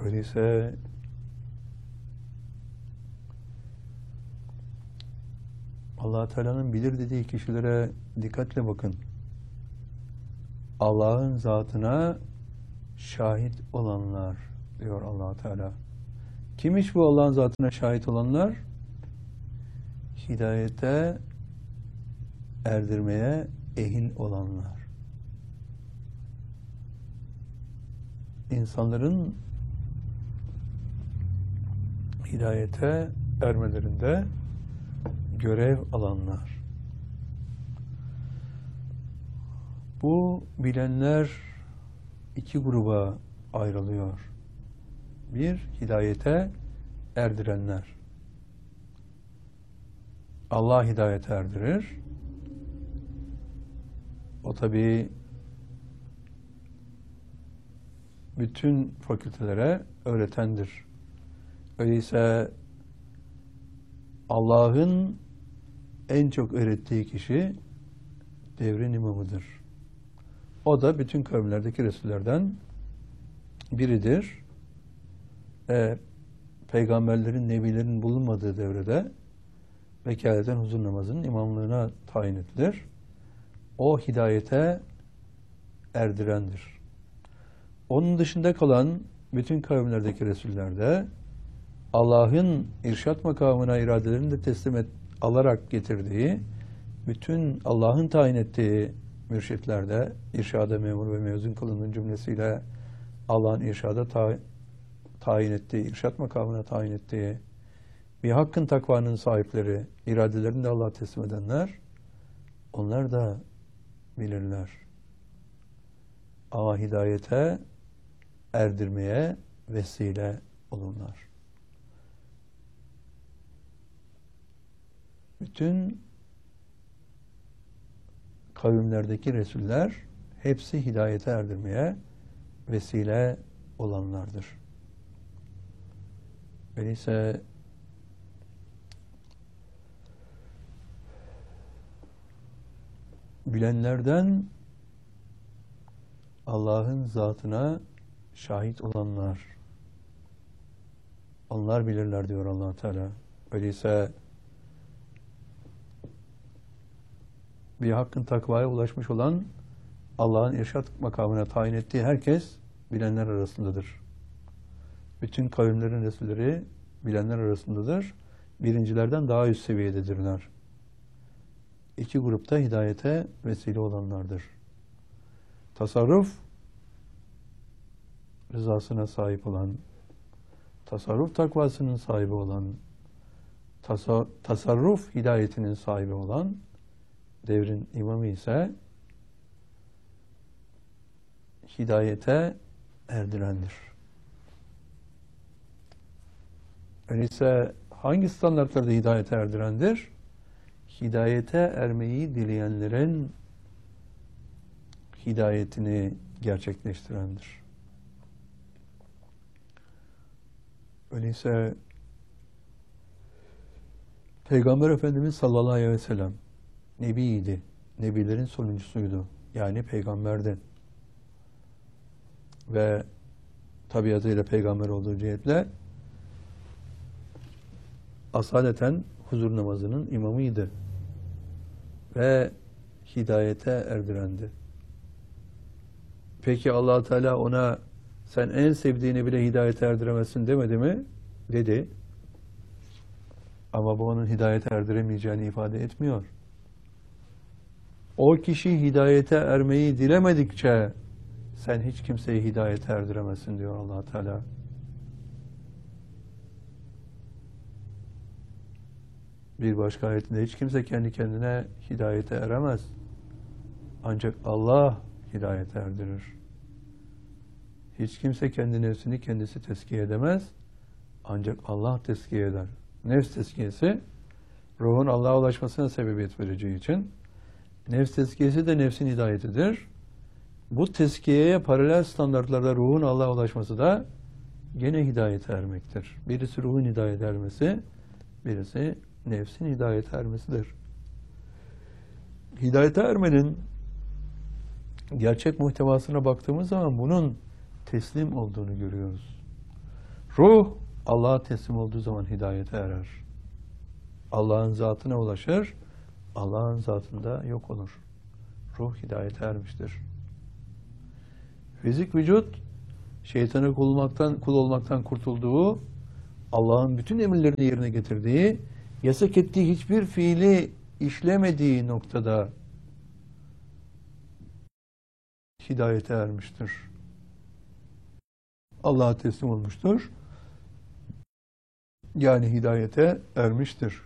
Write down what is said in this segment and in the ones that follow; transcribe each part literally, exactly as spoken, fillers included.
Öyleyse Allah Teala'nın bilir dediği kişilere dikkatle bakın. Allah'ın zatına şahit olanlar diyor Allah Teala. Kimmiş bu Allah'ın zatına şahit olanlar? Hidayete erdirmeye ehil olanlar. İnsanların hidayete ermelerinde görev alanlar. Bu bilenler iki gruba ayrılıyor. Bir, hidayete erdirenler. Allah hidayete erdirir. O tabii bütün fakültelere öğretendir. Öyleyse Allah'ın en çok öğrettiği kişi devrin imamıdır. O da bütün kavimlerdeki Resullerden biridir. E, peygamberlerin, nebilerin bulunmadığı devrede vekaleten huzur namazının imamlığına tayin edilir. O hidayete erdirendir. Onun dışında kalan bütün kavimlerdeki Resullerde Allah'ın irşat makamına iradelerini de teslim et, alarak getirdiği, bütün Allah'ın tayin ettiği mürşitlerde irşada memur ve mezun kılının cümlesiyle Allah'ın irşada ta, tayin ettiği, irşat makamına tayin ettiği bir hakkın takvanın sahipleri, iradelerini de Allah'a teslim edenler, onlar da bilirler. Ama hidayete erdirmeye vesile olurlar. Bütün kavimlerdeki Resuller hepsi hidayete erdirmeye vesile olanlardır. Öyleyse bilenlerden Allah'ın zatına şahit olanlar, onlar bilirler diyor Allah Teala. Öyleyse bir hakkın takvaya ulaşmış olan, Allah'ın irşat makamına tayin ettiği herkes bilenler arasındadır. Bütün kavimlerin Resulleri bilenler arasındadır. Birincilerden daha üst seviyededirler. İki grupta hidayete vesile olanlardır. Tasarruf rızasına sahip olan, tasarruf takvasının sahibi olan, tasar tasarruf hidayetinin sahibi olan devrin imamı ise hidayete erdirendir. Öyleyse hangi standartlarda hidayete erdirendir? Hidayete ermeyi dileyenlerin hidayetini gerçekleştirendir. Öyleyse Peygamber Efendimiz sallallahu aleyhi ve sellem Nebiydi. Nebilerin sonuncusuydu. Yani peygamberdi. Ve tabiatıyla peygamber olduğu cihetle asaleten huzur namazının imamıydı. Ve hidayete erdirendi. Peki Allah Teala ona sen en sevdiğini bile hidayete erdiremezsin demedi mi? Dedi. Ama bu onun hidayete erdiremeyeceğini ifade etmiyor. O kişi hidayete ermeyi dilemedikçe sen hiç kimseyi hidayete erdiremezsin diyor Allah Teala. Bir başka ayetinde hiç kimse kendi kendine hidayete eremez. Ancak Allah hidayete erdirir. Hiç kimse kendi nefsini kendisi tezkiye edemez. Ancak Allah tezkiye eder. Nefs tezkiyesi ruhun Allah'a ulaşmasına sebebiyet vereceği için, nefs tezkiyesi de nefsin hidayetidir. Bu tezkiyeye paralel standartlarda ruhun Allah'a ulaşması da gene hidayete ermektir. Birisi ruhun hidayete ermesi, birisi nefsin hidayete ermesidir. Hidayete ermenin gerçek muhtevasına baktığımız zaman bunun teslim olduğunu görüyoruz. Ruh Allah'a teslim olduğu zaman hidayete erer. Allah'ın zatına ulaşır, Allah'ın zatında yok olur. Ruh hidayete ermiştir. Fizik vücut, şeytana kul olmaktan, kul olmaktan kurtulduğu, Allah'ın bütün emirlerini yerine getirdiği, yasak ettiği hiçbir fiili işlemediği noktada hidayete ermiştir. Allah'a teslim olmuştur. Yani hidayete ermiştir.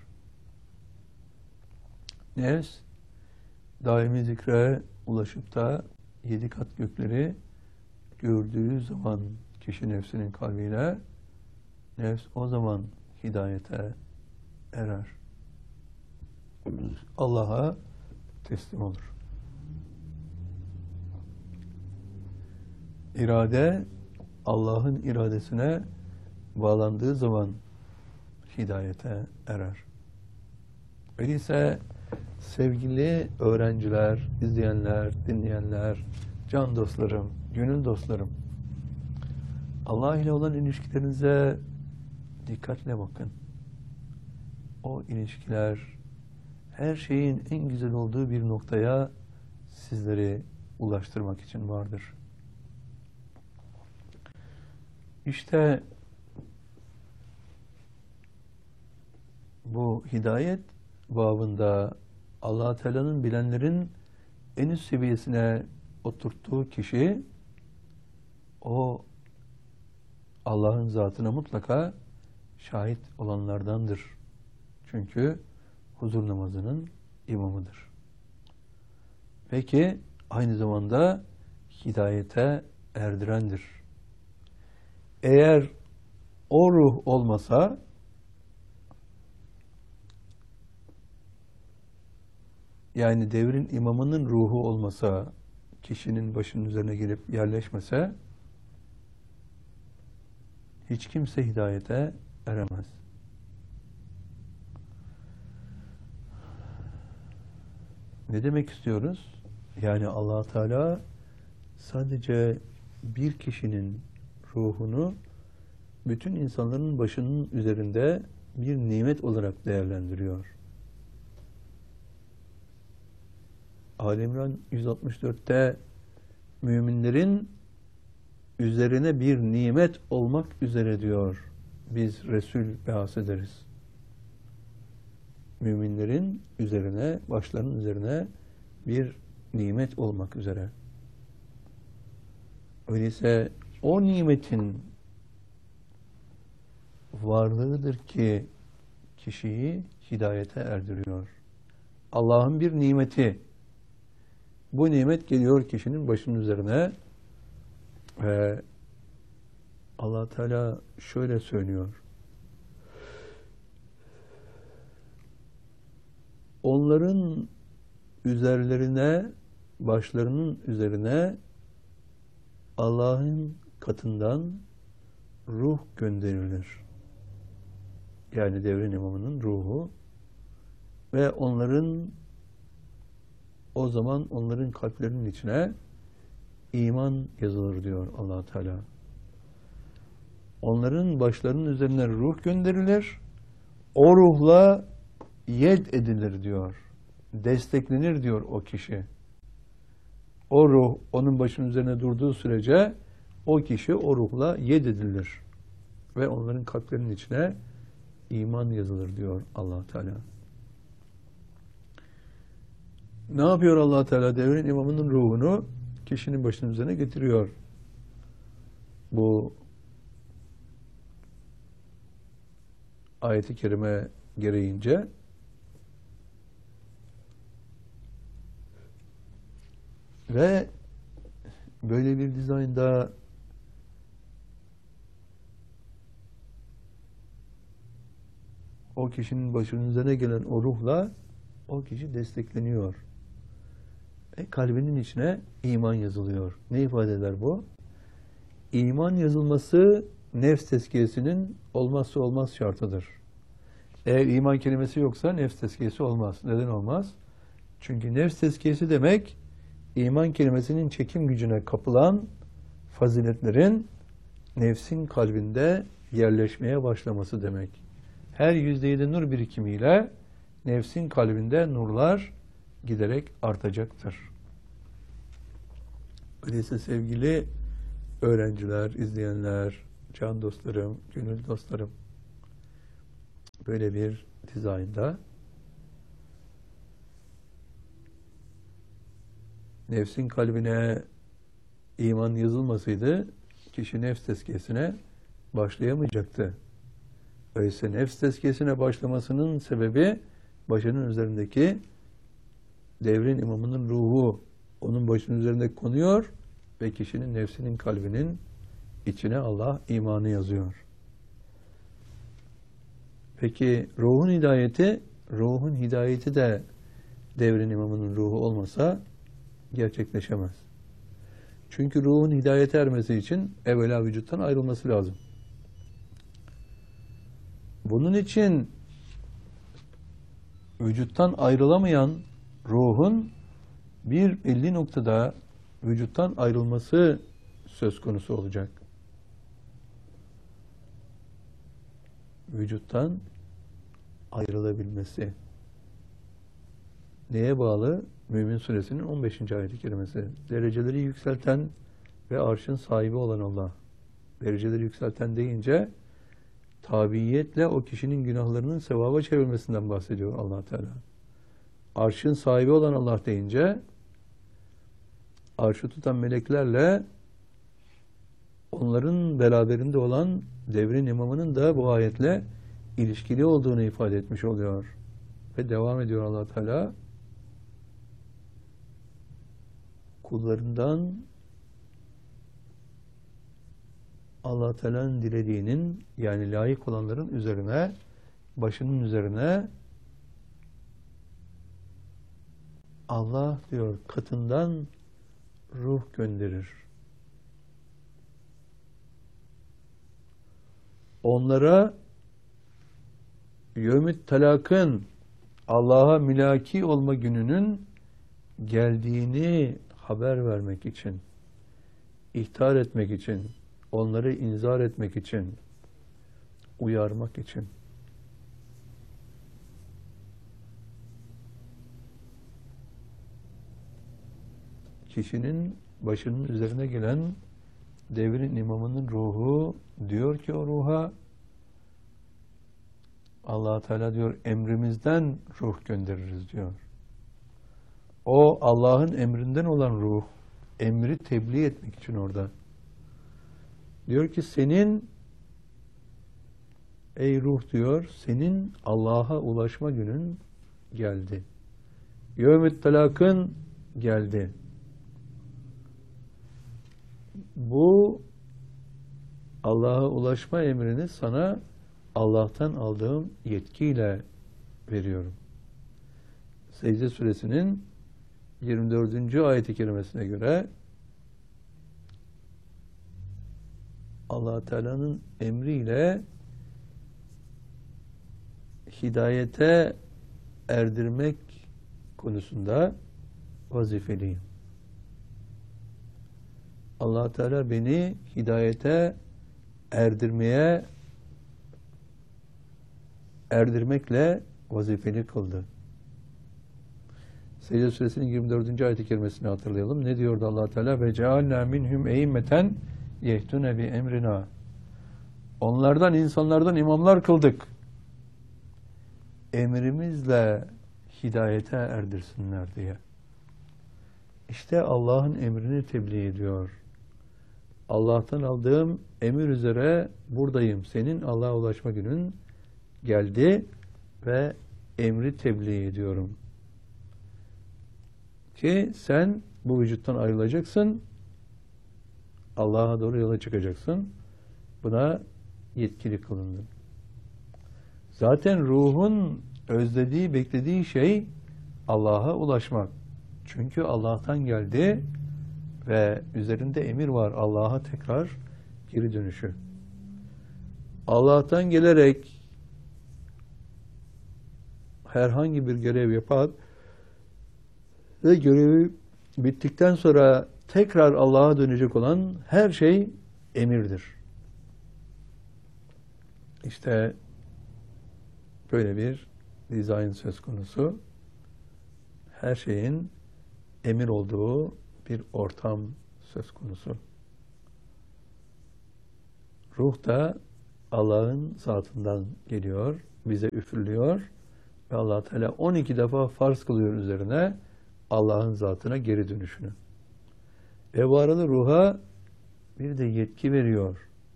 Nefs, daimi zikre ulaşıp da yedi kat gökleri gördüğü zaman kişi nefsinin kalbiyle, nefs o zaman hidayete erer. Allah'a teslim olur. İrade, Allah'ın iradesine bağlandığı zaman hidayete erer. Öyleyse sevgili öğrenciler, izleyenler, dinleyenler, can dostlarım, gönül dostlarım, Allah ile olan ilişkilerinize dikkatle bakın. O ilişkiler her şeyin en güzel olduğu bir noktaya sizleri ulaştırmak için vardır. İşte bu hidayet babında Allah Teala'nın bilenlerin en üst seviyesine oturttuğu kişi o Allah'ın zatına mutlaka şahit olanlardandır. Çünkü huzur namazının imamıdır. Peki aynı zamanda hidayete erdirendir. Eğer o ruh olmasa, yani devrin imamının ruhu olmasa, kişinin başının üzerine gelip yerleşmese, hiç kimse hidayete eremez. Ne demek istiyoruz? Yani Allah Teala sadece bir kişinin ruhunu bütün insanların başının üzerinde bir nimet olarak değerlendiriyor. Ali İmran yüz altmış dörtte müminlerin üzerine bir nimet olmak üzere diyor. Biz Resul bahsederiz. Müminlerin üzerine, başlarının üzerine bir nimet olmak üzere. Öyleyse o nimetin varlığıdır ki kişiyi hidayete erdiriyor. Allah'ın bir nimeti. Bu nimet geliyor kişinin başının üzerine ve Allah Teala şöyle söylüyor. Onların üzerlerine, başlarının üzerine Allah'ın katından ruh gönderilir. Yani devrin imamının ruhu ve onların o zaman onların kalplerinin içine iman yazılır diyor Allah Teala. Onların başlarının üzerine ruh gönderilir. O ruhla yed edilir diyor. Desteklenir diyor o kişi. O ruh onun başının üzerine durduğu sürece o kişi o ruhla yed edilir. Ve onların kalplerinin içine iman yazılır diyor Allah Teala. Ne yapıyor Allah Teala? Devrin imamının ruhunu kişinin başının üzerine getiriyor. Bu ayeti kerime gereğince ve böyle bir dizaynda o kişinin başının üzerine gelen o ruhla o kişi destekleniyor. E, kalbinin içine iman yazılıyor. Ne ifade eder bu? İman yazılması nefs tezkiyesinin olmazsa olmaz şartıdır. Eğer iman kelimesi yoksa nefs tezkiyesi olmaz. Neden olmaz? Çünkü nefs tezkiyesi demek iman kelimesinin çekim gücüne kapılan faziletlerin nefsin kalbinde yerleşmeye başlaması demek. Her yüzde yedi nur birikimiyle nefsin kalbinde nurlar giderek artacaktır. Öyleyse sevgili öğrenciler, izleyenler, can dostlarım, gönül dostlarım, böyle bir dizaynda nefsin kalbine iman yazılmasaydı kişi nefs tezkiyesine başlayamayacaktı. Öyleyse nefs tezkiyesine başlamasının sebebi başının üzerindeki devrin imamının ruhu onun başının üzerinde konuyor ve kişinin nefsinin kalbinin içine Allah imanı yazıyor. Peki ruhun hidayeti, ruhun hidayeti de devrin imamının ruhu olmasa gerçekleşemez. Çünkü ruhun hidayete ermesi için evvela vücuttan ayrılması lazım. Bunun için vücuttan ayrılamayan ruhun bir belli noktada vücuttan ayrılması söz konusu olacak. Vücuttan ayrılabilmesi. Neye bağlı? Mümin Suresinin on beşinci ayet-i kerimesi. Dereceleri yükselten ve arşın sahibi olan Allah. Dereceleri yükselten deyince tabiiyetle o kişinin günahlarının sevaba çevrilmesinden bahsediyor Allah Teala. Arşın sahibi olan Allah deyince arşı tutan meleklerle onların beraberinde olan devrin imamının da bu ayetle ilişkili olduğunu ifade etmiş oluyor. Ve devam ediyor Allah Teala. Kullarından Allah Teala'nın dilediğinin, yani layık olanların üzerine, başının üzerine Allah diyor katından ruh gönderir. Onlara yevmit talakın, Allah'a mülaki olma gününün geldiğini haber vermek için, ihtar etmek için, onları inzar etmek için, uyarmak için. Kişinin başının üzerine gelen devrin imamının ruhu diyor ki o ruha, Allah Teala diyor emrimizden ruh göndeririz diyor. O Allah'ın emrinden olan ruh, emri tebliğ etmek için orada. Diyor ki senin ey ruh diyor, senin Allah'a ulaşma günün geldi. Yevmü't talakın geldi. Bu Allah'a ulaşma emrini sana Allah'tan aldığım yetkiyle veriyorum. Secde Suresinin yirmi dördüncü ayet-i kerimesine göre Allah Teala'nın emriyle hidayete erdirmek konusunda vazifeliyim. Allah Teala beni hidayete erdirmeye erdirmekle vazifeli kıldı. Secde Suresinin yirmi dördüncü ayet-i kerimesini hatırlayalım. Ne diyordu Allah Teala? Ve cealna minhum e'immeten yehdune bi emrina. Onlardan, insanlardan imamlar kıldık. Emrimizle hidayete erdirsinler diye. İşte Allah'ın emrini tebliğ ediyor. Allah'tan aldığım emir üzere buradayım. Senin Allah'a ulaşma günün geldi ve emri tebliğ ediyorum. Ki sen bu vücuttan ayrılacaksın, Allah'a doğru yola çıkacaksın. Buna yetkili kılındın. Zaten ruhun özlediği, beklediği şey Allah'a ulaşmak. Çünkü Allah'tan geldi ve üzerinde emir var, Allah'a tekrar geri dönüşü. Allah'tan gelerek herhangi bir görev yapar ve görevi bittikten sonra tekrar Allah'a dönecek olan her şey emirdir. İşte böyle bir dizayn söz konusu. Her şeyin emir olduğu bir ortam söz konusu. Ruh da Allah'ın zatından geliyor, bize üfürülüyor ve Allah Teala on iki defa farz kılıyor üzerine Allah'ın zatına geri dönüşünü. Ve bu arada ruha bir de yetki veriyor.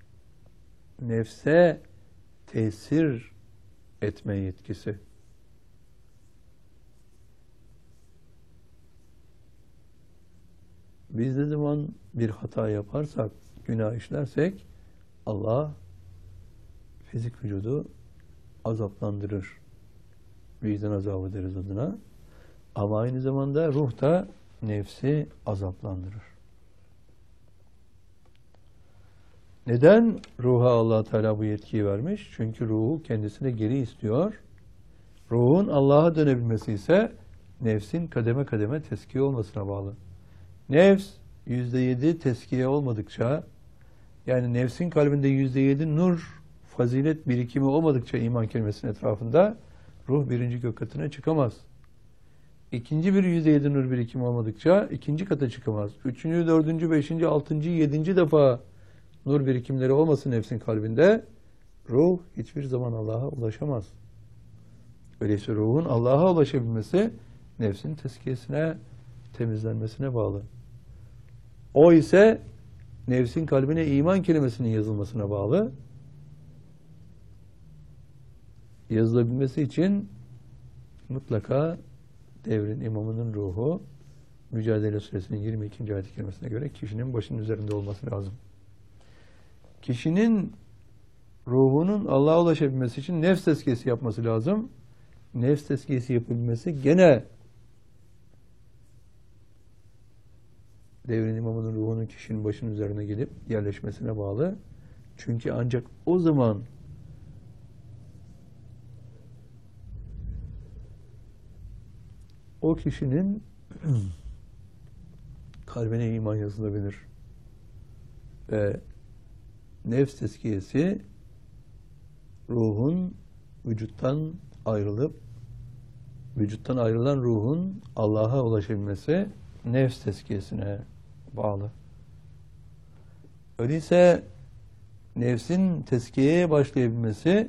Nefse tesir etme yetkisi. Biz ne zaman bir hata yaparsak, günah işlersek Allah fizik vücudu azaplandırır. Vicdan azabı deriz adına. Ama aynı zamanda ruh da nefsi azaplandırır. Neden ruha Allah Teala bu yetkiyi vermiş? Çünkü ruhu kendisine geri istiyor. Ruhun Allah'a dönebilmesi ise nefsin kademe kademe teskiye olmasına bağlı. Nefs yüzde yedi teskiye olmadıkça, yani nefsin kalbinde yüzde yedi nur, fazilet birikimi olmadıkça iman kelimesinin etrafında ruh birinci gök katına çıkamaz. İkinci bir yüzde yedi nur birikimi olmadıkça ikinci kata çıkamaz. Üçüncü, dördüncü, beşinci, altıncı, yedinci defa nur birikimleri olmasın nefsin kalbinde, ruh hiçbir zaman Allah'a ulaşamaz. Öyleyse ruhun Allah'a ulaşabilmesi nefsin tezkiyesine, temizlenmesine bağlı. O ise nefsin kalbine iman kelimesinin yazılmasına bağlı. Yazılabilmesi için mutlaka devrin imamının ruhu Mücadele Suresinin yirmi ikinci ayet-i kerimesine göre kişinin başının üzerinde olması lazım. Kişinin ruhunun Allah'a ulaşabilmesi için nefs tezkiyesi yapması lazım. Nefs tezkiyesi yapabilmesi gene devrin imamının ruhunun kişinin başının üzerine gelip yerleşmesine bağlı. Çünkü ancak o zaman o kişinin kalbine iman yazılabilir. Ve nefs tezkiyesi ruhun vücuttan ayrılıp vücuttan ayrılan ruhun Allah'a ulaşabilmesi nefs tezkiyesine bağlı. Öyleyse nefsin tezkiyeye başlayabilmesi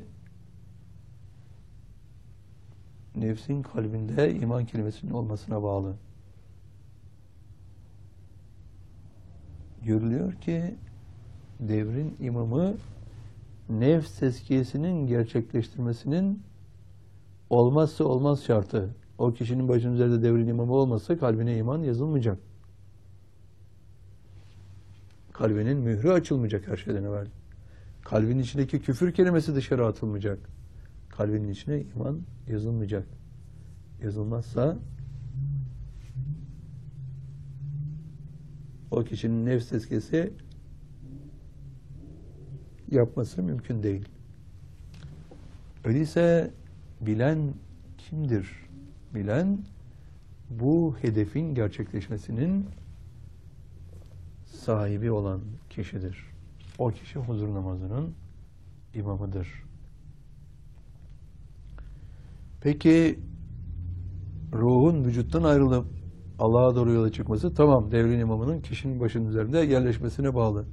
nefsin kalbinde iman kelimesinin olmasına bağlı. Görülüyor ki devrin imamı nefs tezkiyesinin gerçekleştirmesinin olmazsa olmaz şartı. O kişinin başının üzerinde devrin imamı olmasa kalbine iman yazılmayacak. Kalbinin mührü açılmayacak her şeyden evvel. Kalbin içindeki küfür kelimesi dışarı atılmayacak. Kalbinin içine iman yazılmayacak. Yazılmazsa o kişinin nefs tezkiyesi yapması mümkün değil. Öyleyse bilen kimdir? Bilen bu hedefin gerçekleşmesinin sahibi olan kişidir. O kişi huzur namazının imamıdır. Peki ruhun vücuttan ayrılıp Allah'a doğru yola çıkması tamam, devrin imamının kişinin başının üzerinde yerleşmesine bağlı.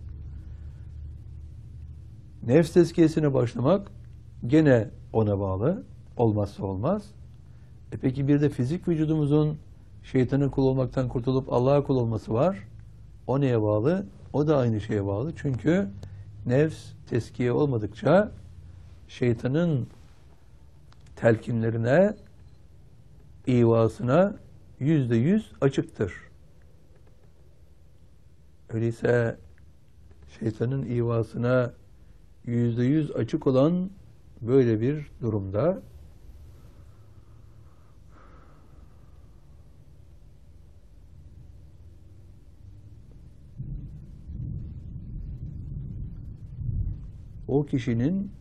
Nefs tezkiyesine başlamak gene ona bağlı. Olmazsa olmaz. E peki bir de fizik vücudumuzun şeytanın kul olmaktan kurtulup Allah'a kul olması var. O neye bağlı? O da aynı şeye bağlı. Çünkü nefs tezkiye olmadıkça şeytanın telkinlerine, ivasına yüzde yüz açıktır. Öyleyse şeytanın ivasına yüzde yüz açık olan böyle bir durumda o kişinin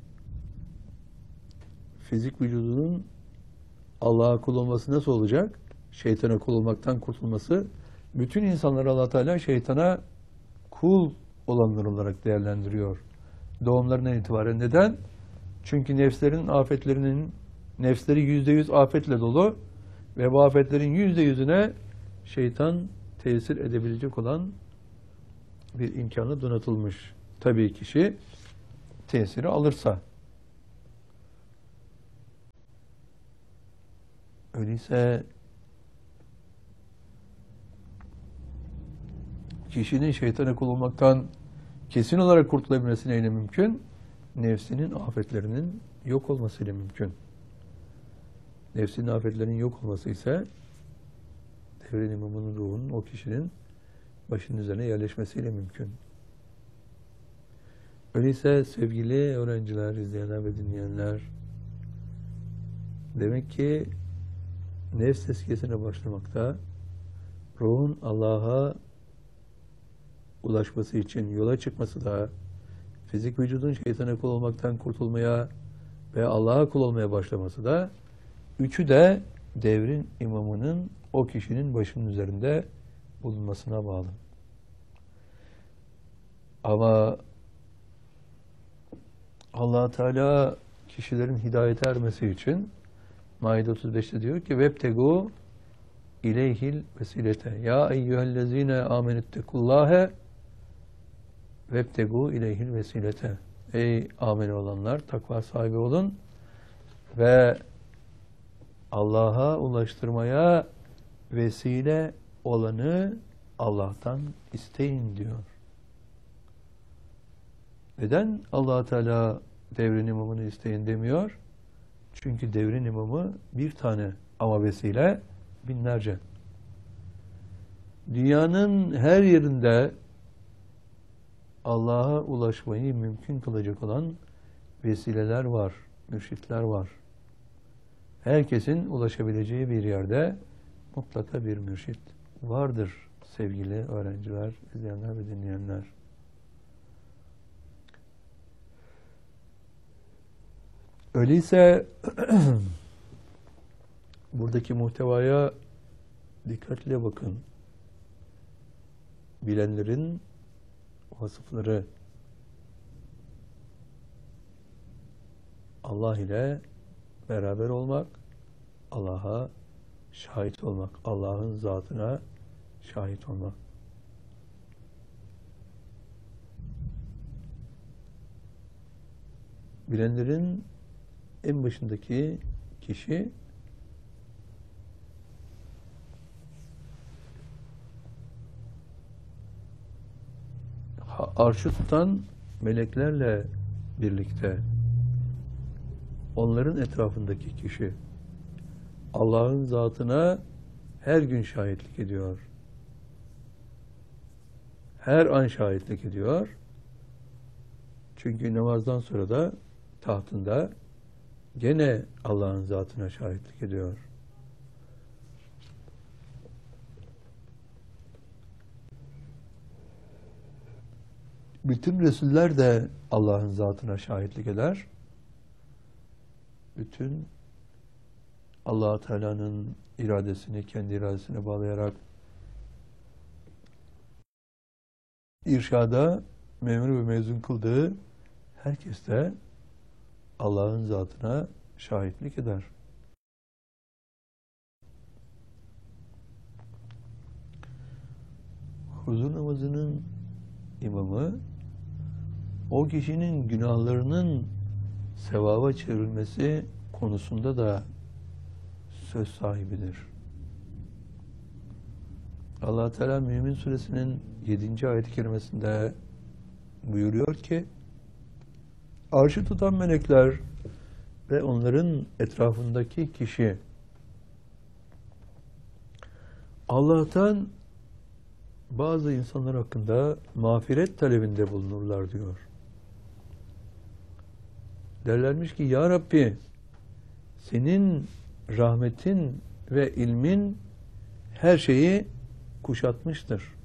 fizik vücudunun Allah'a kul olması nasıl olacak? Şeytana kul olmaktan kurtulması. Bütün insanları Allah Teala şeytana kul olanlar olarak değerlendiriyor. Doğumlarından itibaren. Neden? Çünkü nefslerin afetlerinin nefsleri yüzde yüz afetle dolu ve bu afetlerin yüzde yüzüne şeytan tesir edebilecek olan bir imkanı donatılmış. Tabii kişi tesiri alırsa. Öyleyse kişinin şeytana kul olmaktan kesin olarak kurtulabilmesi neyle mümkün? Nefsinin afetlerinin yok olmasıyla mümkün. Nefsinin afetlerinin yok olması ise devrin imamının ruhunun o kişinin başının üzerine yerleşmesiyle mümkün. Öyleyse sevgili öğrenciler, izleyenler ve dinleyenler, demek ki nefs tezkiyesine başlamakta, ruhun Allah'a ulaşması için yola çıkması da, fizik vücudun şeytana kul olmaktan kurtulmaya ve Allah'a kul olmaya başlaması da, üçü de devrin imamının o kişinin başının üzerinde bulunmasına bağlı. Ama Allah Teala kişilerin hidayete ermesi için Maide otuz beşte diyor ki vebtegu ileyhil vesilete ya eyyühellezine amenüttekullâhe vebtegu ileyhil vesilete. Ey amel olanlar, takva sahibi olun ve Allah'a ulaştırmaya vesile olanı Allah'tan isteyin diyor. Neden Allah Teala devrin imamını isteyin demiyor? Çünkü devrin imamı bir tane ama vesile binlerce. Dünyanın her yerinde Allah'a ulaşmayı mümkün kılacak olan vesileler var, mürşitler var. Herkesin ulaşabileceği bir yerde mutlaka bir mürşit vardır sevgili öğrenciler, izleyenler ve dinleyenler. Öyleyse buradaki muhtevaya dikkatle bakın. Bilenlerin vasıfları Allah ile beraber olmak, Allah'a şahit olmak, Allah'ın zatına şahit olmak. Bilenlerin en başındaki kişi arşı tutan meleklerle birlikte onların etrafındaki kişi Allah'ın zatına her gün şahitlik ediyor. Her an şahitlik ediyor. Çünkü namazdan sonra da tahtında gene Allah'ın zatına şahitlik ediyor. Bütün Resuller de Allah'ın zatına şahitlik eder. Bütün Allah-u Teala'nın iradesini kendi iradesine bağlayarak irşada memur ve mezun kıldığı herkes de Allah'ın zatına şahitlik eder. Huzur namazının imamı o kişinin günahlarının sevaba çevrilmesi konusunda da söz sahibidir. Allah Teala Mümin Suresinin yedinci ayet-i kerimesinde buyuruyor ki arşı tutan melekler ve onların etrafındaki kişi Allah'tan bazı insanlar hakkında mağfiret talebinde bulunurlar diyor. Derlermiş ki ya Rabbi senin rahmetin ve ilmin her şeyi kuşatmıştır.